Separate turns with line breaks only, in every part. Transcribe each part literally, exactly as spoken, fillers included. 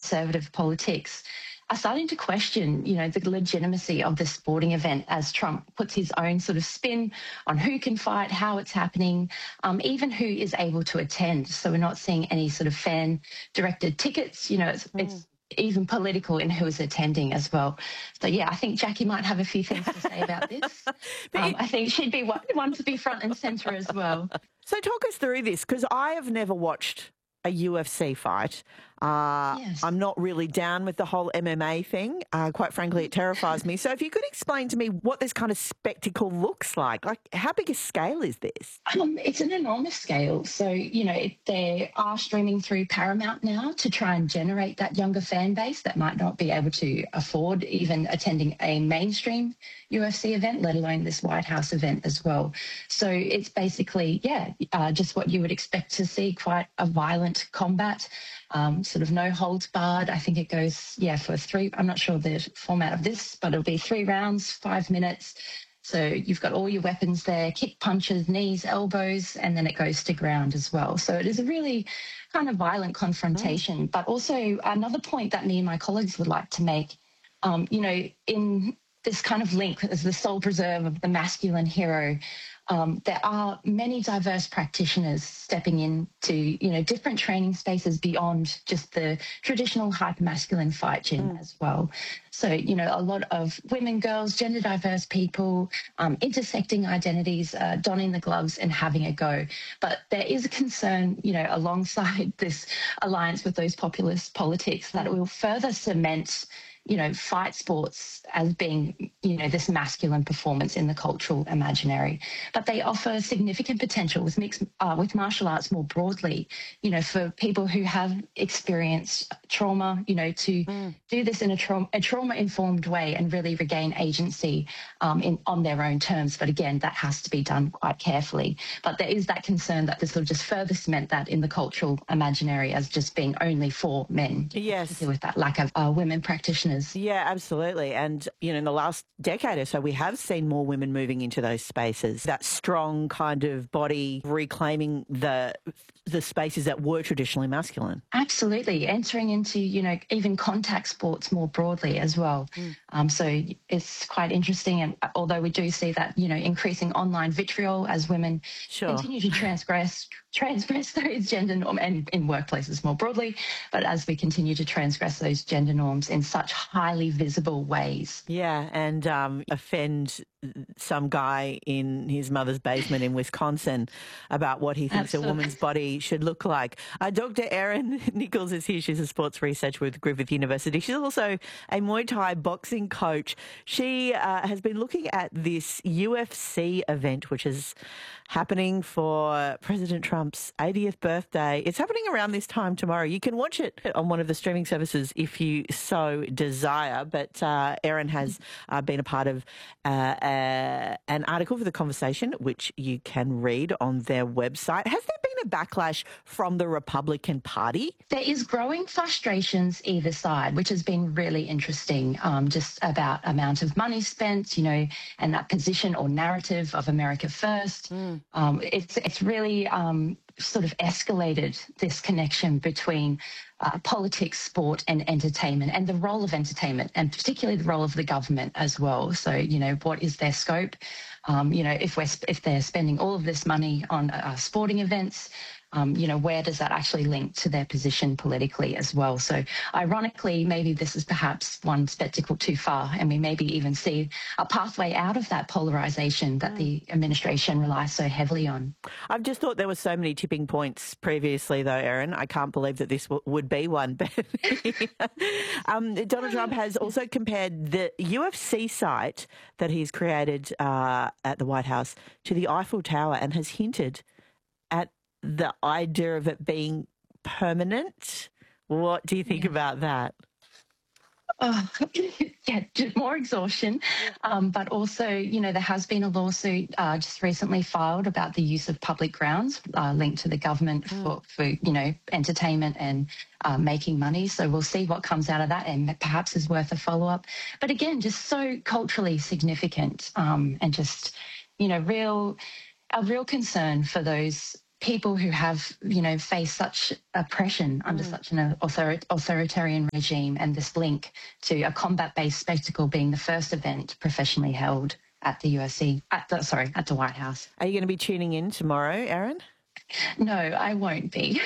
conservative politics are starting to question, you know, the legitimacy of the sporting event as Trump puts his own sort of spin on who can fight, how it's happening, um, even who is able to attend. So we're not seeing any sort of fan-directed tickets. You know, it's, mm. it's even political in who is attending as well. So, yeah, I think Jackie might have a few things to say about this. um, I think she'd be one, one to be front and centre as well.
So talk us through this, because I have never watched a U F C fight. Uh,
yes.
I'm not really down with the whole M M A thing. Uh, quite frankly, it terrifies me. So if you could explain to me what this kind of spectacle looks like, like how big a scale is this?
Um, it's an enormous scale. So, you know, it, they are streaming through Paramount now to try and generate that younger fan base that might not be able to afford even attending a mainstream U F C event, let alone this White House event as well. So it's basically, yeah, uh, just what you would expect to see, quite a violent combat. Um, sort of no holds barred. I think it goes, yeah, for three, I'm not sure the format of this, but it'll be three rounds, five minutes. So you've got all your weapons there, kick, punches, knees, elbows, and then it goes to ground as well. So it is a really kind of violent confrontation. Mm. But also another point that me and my colleagues would like to make, um, you know, in this kind of link as the sole preserve of the masculine hero, Um, there are many diverse practitioners stepping into, you know, different training spaces beyond just the traditional hyper-masculine fight gym mm. as well. So, you know, a lot of women, girls, gender diverse people, um, intersecting identities, uh, donning the gloves and having a go. But there is a concern, you know, alongside this alliance with those populist politics that it will further cement, you know, fight sports as being, you know, this masculine performance in the cultural imaginary. But they offer significant potential with mixed, uh, with martial arts more broadly, you know, for people who have experienced trauma, you know, to mm. do this in a, tra- a trauma-informed way and really regain agency um, in, on their own terms. But again, that has to be done quite carefully. But there is that concern that this will just further cement that in the cultural imaginary as just being only for men.
Yes.
With that lack of uh, women practitioners.
Yeah, absolutely. And, you know, in the last decade or so, we have seen more women moving into those spaces, that strong kind of body reclaiming the the spaces that were traditionally masculine.
Absolutely. Entering into, you know, even contact sports more broadly as well. Mm. Um, so it's quite interesting. And although we do see that, you know, increasing online vitriol as women sure. continue to transgress transgress those gender norms and in workplaces more broadly, but as we continue to transgress those gender norms in such highly visible ways.
Yeah, and um, offend some guy in his mother's basement in Wisconsin about what he thinks Absolutely. a woman's body should look like. Uh, Doctor Erin Nichols is here. She's a sports researcher with Griffith University. She's also a Muay Thai boxing coach. She uh, has been looking at this U F C event, which is happening for President Trump's eightieth birthday. It's happening around this time tomorrow. You can watch it on one of the streaming services if you so desire, but uh, Erin has uh, been a part of uh, uh, an article for The Conversation, which you can read on their website. Has there been a backlash from the Republican Party?
There is growing frustrations either side, which has been really interesting, um, just about amount of money spent, you know, and that position or narrative of America first. Mm. Um, it's, it's really um, sort of escalated this connection between uh, politics, sport and entertainment, and the role of entertainment, and particularly the role of the government as well. So, you know, what is their scope? Um, you know, if we're if they're spending all of this money on uh, sporting events, um, you know, where does that actually link to their position politically as well? So, ironically, maybe this is perhaps one spectacle too far, and we maybe even see a pathway out of that polarisation that mm. the administration relies so heavily on.
I've just thought there were so many tipping points previously, though, Erin. I can't believe that this w- would be one. But um, Donald Trump has also compared the U F C site that he's created uh, at the White House to the Eiffel Tower, and has hinted at the idea of it being permanent. What do you think yeah. about that?
Oh, yeah, just more exhaustion. Um, but also, you know, there has been a lawsuit uh, just recently filed about the use of public grounds uh, linked to the government mm. for, for, you know, entertainment and uh, making money. So we'll see what comes out of that, and perhaps is worth a follow-up. But again, just so culturally significant um, and just, you know, real a real concern for those people who have, you know, faced such oppression under mm. such an author- authoritarian regime, and this link to a combat-based spectacle being the first event professionally held at the U S C, at the, sorry, at the White House.
Are you going to be tuning in tomorrow, Erin?
No, I won't be.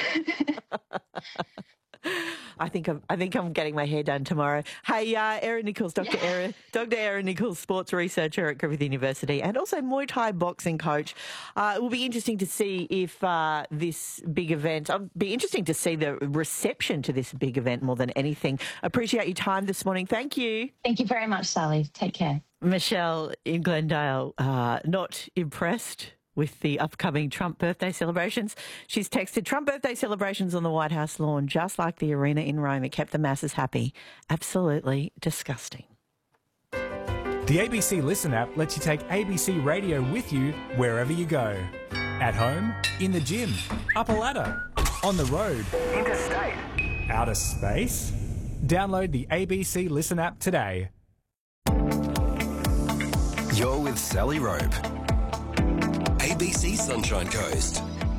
I think I'm. I think I'm getting my hair done tomorrow. Hey, uh, Erin Nichols, Doctor Yeah. Erin, Doctor Erin Nichols, sports researcher at Griffith University, and also Muay Thai boxing coach. Uh, it will be interesting to see if uh, this big event. It'll be interesting to see the reception to this big event more than anything. Appreciate your time this morning. Thank you.
Thank you very much, Sally. Take care.
Michelle in Glendale, uh, not impressed with the upcoming Trump birthday celebrations. She's texted, Trump birthday celebrations on the White House lawn, just like the arena in Rome. It kept the masses happy. Absolutely disgusting.
The A B C Listen app lets you take A B C Radio with you wherever you go. At home, in the gym, up a ladder, on the road, interstate, outer space. Download the A B C Listen app today.
You're with Sally Rope. A B C Sunshine Coast.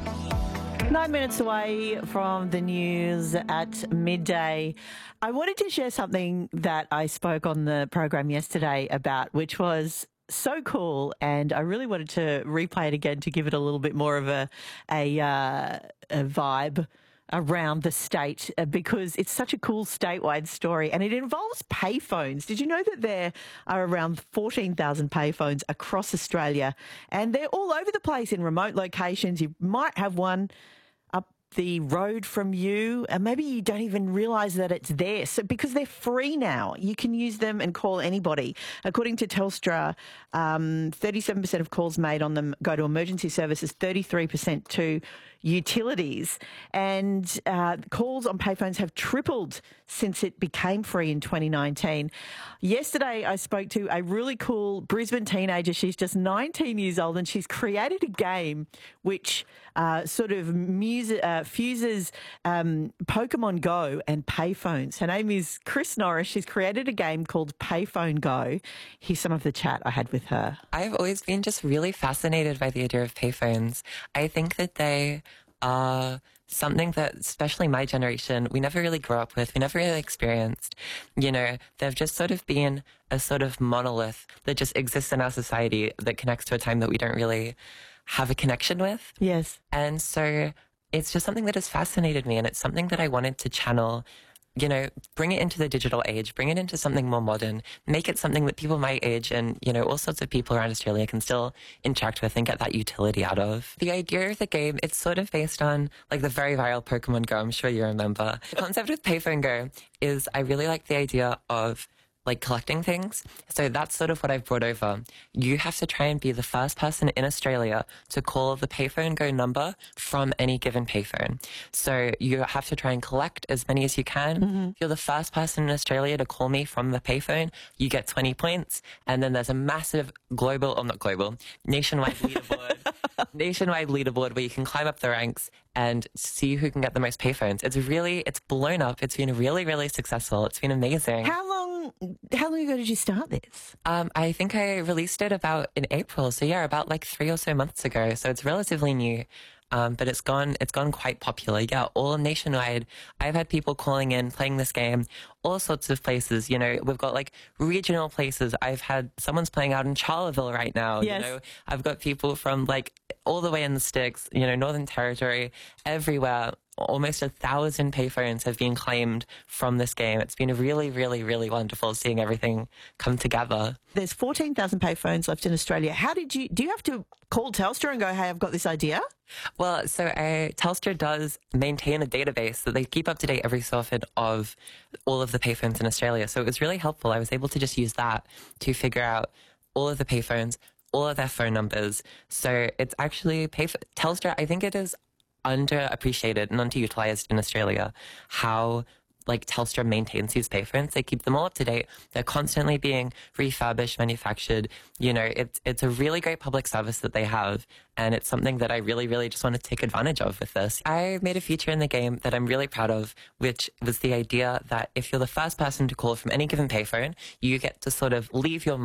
Nine minutes away from the news at midday. I wanted to share something that I spoke on the program yesterday about, which was so cool, and I really wanted to replay it again to give it a little bit more of a a, uh, a vibe around the state, because it's such a cool statewide story, and it involves payphones. Did you know that there are around fourteen thousand payphones across Australia, and they're all over the place in remote locations? You might have one up the road from you, and maybe you don't even realise that it's there. So because they're free now, you can use them and call anybody. According to Telstra, um, thirty-seven percent of calls made on them go to emergency services, thirty-three percent to utilities, and uh, calls on payphones have tripled since it became free in twenty nineteen. Yesterday, I spoke to a really cool Brisbane teenager. She's just nineteen years old, and she's created a game which uh, sort of muse, uh, fuses um, Pokemon Go and payphones. Her name is Chris Norris. She's created a game called Payphone Go. Here's some of the chat I had with her.
I've always been just really fascinated by the idea of payphones. I think that they are something that, especially my generation, we never really grew up with, we never really experienced. You know, they've just sort of been a sort of monolith that just exists in our society that connects to a time that we don't really have a connection with.
Yes.
And so it's just something that has fascinated me, and it's something that I wanted to channel, you know, bring it into the digital age, bring it into something more modern, make it something that people my age and, you know, all sorts of people around Australia can still interact with and get that utility out of. The idea of the game, it's sort of based on like the very viral Pokemon Go, I'm sure you remember. The concept with Payphone Go is I really like the idea of like collecting things. So that's sort of what I've brought over. You have to try and be the first person in Australia to call the Payphone Go number from any given payphone. So you have to try and collect as many as you can. Mm-hmm. If you're the first person in Australia to call me from the payphone, you get twenty points. And then there's a massive global, or not global, nationwide leaderboard, nationwide leaderboard where you can climb up the ranks and see who can get the most payphones. It's really, it's blown up. It's been really, really successful. It's been amazing.
How long, how long ago did you start this?
Um, I think I released it about in April. So yeah, about like three or so months ago. So it's relatively new. Um, but it's gone, it's gone quite popular. Yeah, all nationwide. I've had people calling in, playing this game, all sorts of places. You know, we've got like regional places. I've had someone's playing out in Charleville right now.
Yes.
You know, I've got people from like all the way in the sticks, you know, Northern Territory, everywhere. Almost a thousand payphones have been claimed from this game. It's been really, really, really wonderful seeing everything come together.
There's fourteen thousand payphones left in Australia. How did you, do you have to call Telstra and go, hey, I've got this idea?
Well, so uh, Telstra does maintain a database that they keep up to date every so often of all of the payphones in Australia. So it was really helpful. I was able to just use that to figure out all of the payphones, all of their phone numbers. So it's actually pay Telstra. I think it is underappreciated and underutilized in Australia how like Telstra maintains these payphones. They keep them all up to date. They're constantly being refurbished, manufactured. You know, it's it's a really great public service that they have, and it's something that I really, really just want to take advantage of with this. I made a feature in the game that I'm really proud of, which was the idea that if you're the first person to call from any given payphone, you get to sort of leave your mark.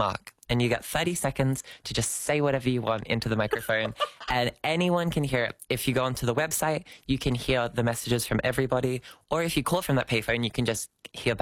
and you get thirty seconds to just say whatever you want into the microphone and anyone can hear it. If you go onto the website, you can hear the messages from everybody, or if you call from that payphone, you can just hear back